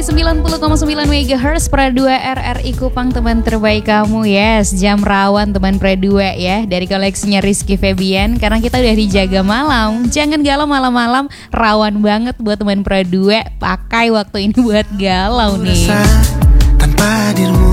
90,9 MHz Pra 2 RRI Kupang, teman terbaik kamu. Yes, jam rawan teman Pra 2 ya, dari koleksinya Rizky Febian. Karena kita udah dijaga malam, jangan galau malam-malam, rawan banget buat teman Pra 2. Pakai waktu ini buat galau nih. Tanpa dirimu.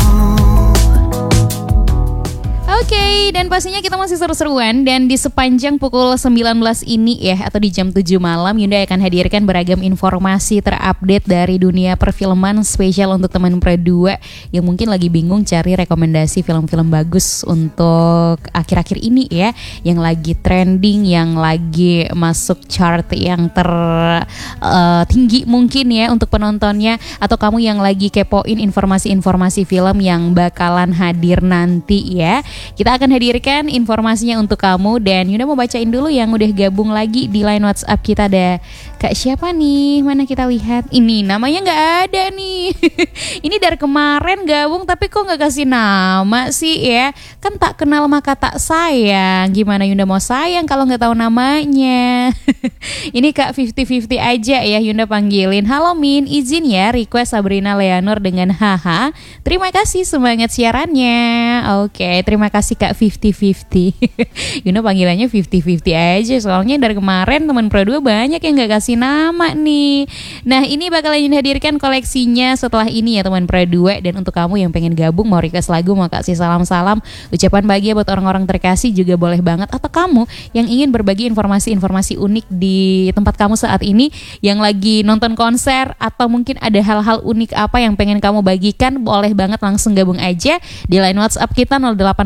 Oke, dan pastinya kita masih seru-seruan. Dan di sepanjang pukul 19 ini ya, atau di jam 7 malam, Yunda akan hadirkan beragam informasi terupdate dari dunia perfilman spesial untuk teman Pra 2 yang mungkin lagi bingung cari rekomendasi film-film bagus untuk akhir-akhir ini ya, yang lagi trending, yang lagi masuk chart yang tertinggi mungkin ya untuk penontonnya. Atau kamu yang lagi kepoin informasi-informasi film yang bakalan hadir nanti ya, kita akan hadirkan informasinya untuk kamu. Dan Yunda mau bacain dulu yang udah gabung lagi di line WhatsApp kita. Ada Kak siapa nih? Mana kita lihat. Ini namanya gak ada nih. Ini dari kemarin gabung tapi kok gak kasih nama sih ya. Kan tak kenal maka tak sayang. Gimana Yunda mau sayang kalau gak tahu namanya. Ini Kak 50-50 aja ya Yunda panggilin. Halo Min, izin ya request Sabrina Leonor dengan haha. Terima kasih semangat siarannya. Oke, terima kasih Kak 50-50. Yunda panggilannya 50-50 aja, soalnya dari kemarin teman Pro 2 banyak yang gak kasih nama nih. Nah, ini bakalan hadirkan koleksinya setelah ini ya teman Pro 2. Dan untuk kamu yang pengen gabung, mau request lagu, mau kasih salam-salam, ucapan bahagia buat orang-orang terkasih juga boleh banget. Atau kamu yang ingin berbagi informasi-informasi unik di tempat kamu saat ini, yang lagi nonton konser, atau mungkin ada hal-hal unik apa yang pengen kamu bagikan, boleh banget langsung gabung aja di line WhatsApp kita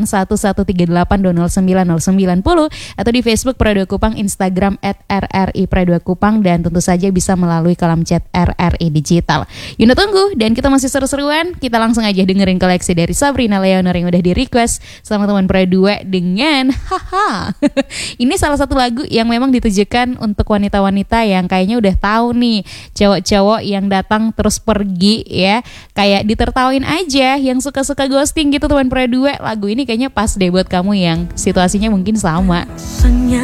081138209090 atau di Facebook Pra 2 Kupang, Instagram @RRI Pra 2 Kupang, dan tentu saja bisa melalui kolom chat RRI Digital. Yunda tunggu, dan kita masih seru-seruan. Kita langsung aja dengerin koleksi dari Sabrina Leonor yang udah di request sama teman Pra 2 dengan haha. Ini salah satu lagu yang memang ditujukan untuk wanita-wanita yang kayaknya udah tahu nih cowok-cowok yang datang terus pergi ya, kayak ditertawin aja, yang suka-suka ghosting gitu teman Pra 2. Lagu ini kayaknya pas deh buat kamu yang situasinya mungkin sama.